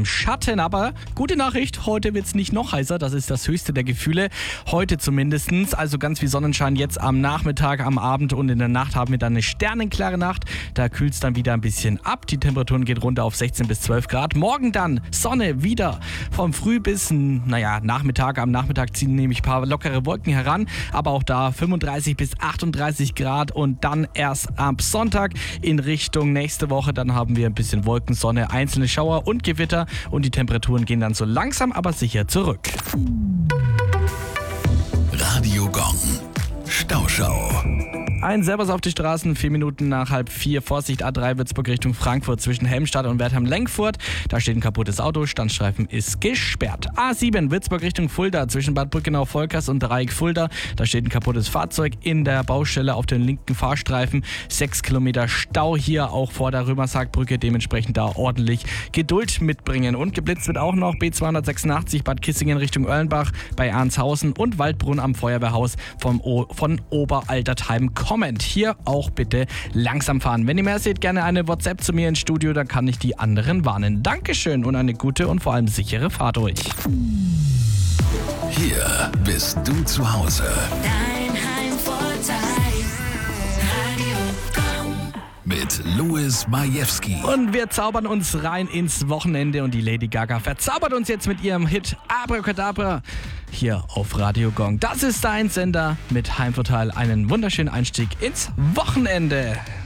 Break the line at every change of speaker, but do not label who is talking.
im Schatten. Aber gute Nachricht, heute wird es nicht noch heißer. Das ist das höchste der Gefühle. Heute zumindestens. Also ganz wie Sonnenschein jetzt am Nachmittag, am Abend und in der Nacht haben wir dann eine sternenklare Nacht. Da kühlt es dann wieder ein bisschen ab. Die Temperaturen gehen runter auf 16 bis 12 Grad. Morgen dann Sonne wieder vom Früh bis Nachmittag. Am Nachmittag ziehen nämlich ein paar lockere Wolken heran. Aber auch da 35 bis 38 Grad und dann erst ab Sonntag in Richtung nächste Woche. Dann haben wir ein bisschen Wolken, Sonne, einzelne Schauer und Gewitter und die Temperaturen gehen dann so langsam, aber sicher zurück.
Radio Gong. Stauschau.
Ein Servus auf die Straßen, 4 Minuten nach 3:30. Vorsicht, A3 Würzburg Richtung Frankfurt zwischen Helmstadt und Wertheim-Lenkfurt. Da steht ein kaputtes Auto, Standstreifen ist gesperrt. A7 Würzburg Richtung Fulda zwischen Bad Brückenau-Volkers und Dreieck Fulda. Da steht ein kaputtes Fahrzeug in der Baustelle auf den linken Fahrstreifen. 6 Kilometer Stau hier auch vor der Römershaagbrücke. Dementsprechend da ordentlich Geduld mitbringen. Und geblitzt wird auch noch B286 Bad Kissingen Richtung Erlenbach bei Arnshausen und Waldbrunn am Feuerwehrhaus von Oberaltertheim kommend. Hier auch bitte langsam fahren. Wenn ihr mehr seht, gerne eine WhatsApp zu mir ins Studio, dann kann ich die anderen warnen. Dankeschön und eine gute und vor allem sichere Fahrt euch.
Hier bist du zu Hause.
Dein Heimvorteil. Radio Gong.
Mit Louis Majewski.
Und wir zaubern uns rein ins Wochenende und die Lady Gaga verzaubert uns jetzt mit ihrem Hit Abracadabra hier auf Radio Gong. Das ist dein Sender mit Heimvorteil. Einen wunderschönen Einstieg ins Wochenende.